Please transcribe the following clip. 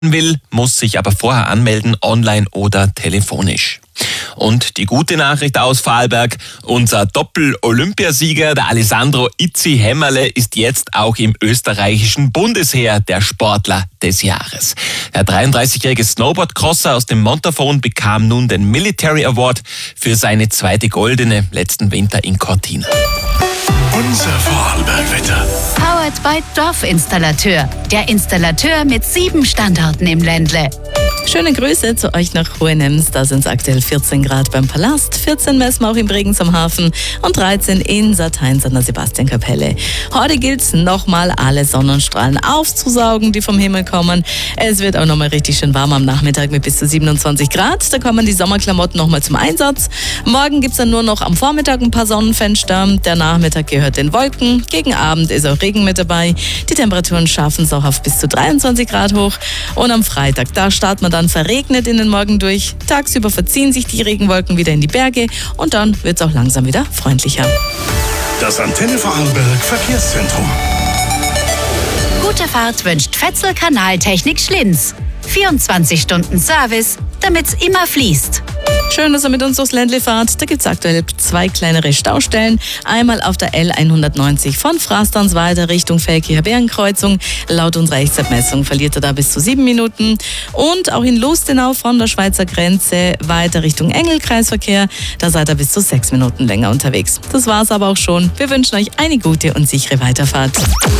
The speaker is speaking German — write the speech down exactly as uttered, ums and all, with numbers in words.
will, muss sich aber vorher anmelden, online oder telefonisch. Und die gute Nachricht aus Vorarlberg, unser Doppel-Olympiasieger, der Alessandro Itzi Hämmerle, ist jetzt auch im österreichischen Bundesheer der Sportler des Jahres. Der dreiunddreißigjährige Snowboardcrosser aus dem Montafon bekam nun den Military Award für seine zweite goldene letzten Winter in Cortina. Unser Vorarlberg-Wetter. Powered by Dorfinstallateur. Der Installateur mit sieben Standorten im Ländle. Schöne Grüße zu euch nach Hohenems. Da sind es aktuell vierzehn Grad beim Palast, vierzehn messen wir auch in Bregenz am Hafen und dreizehn in Sateins an der Sebastiankapelle. Heute gilt es nochmal, alle Sonnenstrahlen aufzusaugen, die vom Himmel kommen. Es wird auch nochmal richtig schön warm am Nachmittag mit bis zu siebenundzwanzig Grad. Da kommen die Sommerklamotten nochmal zum Einsatz. Morgen gibt es dann nur noch am Vormittag ein paar Sonnenfenster. Der Nachmittag gehört den Wolken. Gegen Abend ist auch Regen mit dabei. Die Temperaturen schaffen es auch auf bis zu dreiundzwanzig Grad hoch. Und am Freitag, da starten wir dann verregnet in den Morgen durch. Tagsüber verziehen sich die Regenwolken wieder in die Berge und dann wird es auch langsam wieder freundlicher. Das Antenne Vorarlberg Verkehrszentrum. Gute Fahrt wünscht Fetzel Kanaltechnik Schlinz. vierundzwanzig Stunden Service, damit's immer fließt. Schön, dass ihr mit uns durchs Ländle fahrt. Da gibt es aktuell zwei kleinere Staustellen. Einmal auf der L hundertneunzig von Frasterns weiter Richtung Feldkircher Bärenkreuzung. Laut unserer Echtzeitmessung verliert er da bis zu sieben Minuten. Und auch in Lustenau von der Schweizer Grenze weiter Richtung Engelkreisverkehr. Da seid ihr bis zu sechs Minuten länger unterwegs. Das war's aber auch schon. Wir wünschen euch eine gute und sichere Weiterfahrt.